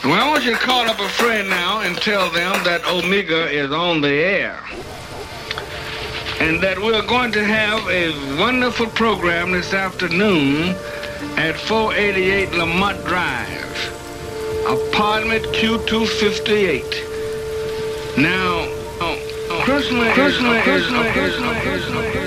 Well, I want you to call up a friend now and tell them that Omega is on the air. And that we're going to have a wonderful program this afternoon at 488 Lamont Drive, apartment Q258. Now, Christmas is